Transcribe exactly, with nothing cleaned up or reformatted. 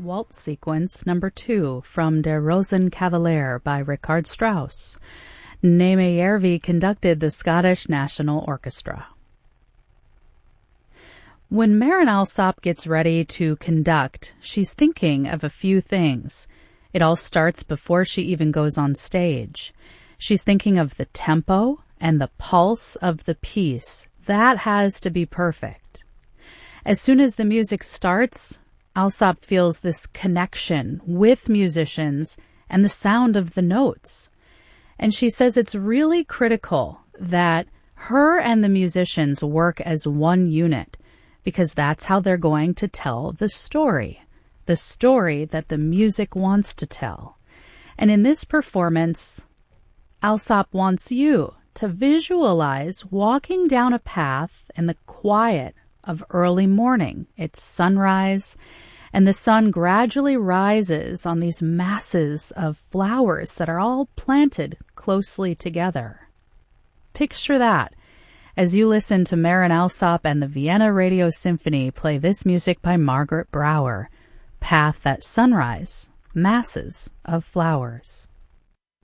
Waltz Sequence Number two from Der Rosenkavalier by Richard Strauss. Naime Järvi conducted the Scottish National Orchestra. When Maren Alsop gets ready to conduct, she's thinking of a few things. It all starts before she even goes on stage. She's thinking of the tempo and the pulse of the piece. That has to be perfect. As soon as the music starts, Alsop feels this connection with musicians and the sound of the notes. And she says it's really critical that her and the musicians work as one unit, because that's how they're going to tell the story, the story that the music wants to tell. And in this performance, Alsop wants you to visualize walking down a path in the quiet of early morning. It's sunrise, and the sun gradually rises on these masses of flowers that are all planted closely together. Picture that as you listen to Maren Alsop and the Vienna Radio Symphony play this music by Margaret Brouwer, Path at Sunrise, Masses of Flowers.